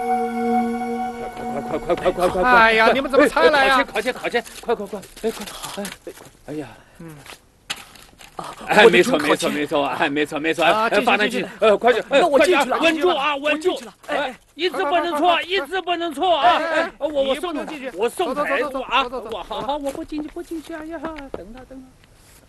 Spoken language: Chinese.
快！哎呀，你们怎么才来呀？ 靠前！快！哎呀，没错，放他进，快去！ 那我进去了， 稳住啊，稳住！哎，一字不能错啊！我送他，我送他，啊！我不进去，哎呀，等他。